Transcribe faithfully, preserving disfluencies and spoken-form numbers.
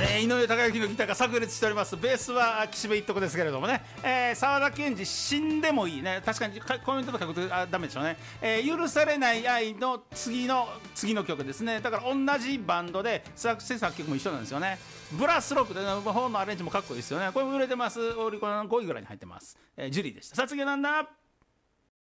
えー、井上貴之のギターが炸裂しております。ベースは岸辺一徳ですけれどもね、えー、沢田研二死んでもいいね。確かにコメントとか書くとあダメでしょうね、えー、許されない愛の次の次の曲ですね。だから同じバンドで作詞作曲も一緒なんですよね。ブラスロックで、ね、本のアレンジもかっこいいですよね。これも売れてます。オリコンのごいぐらいに入ってます、えー、ジュリーでした。さあ次はなんだ。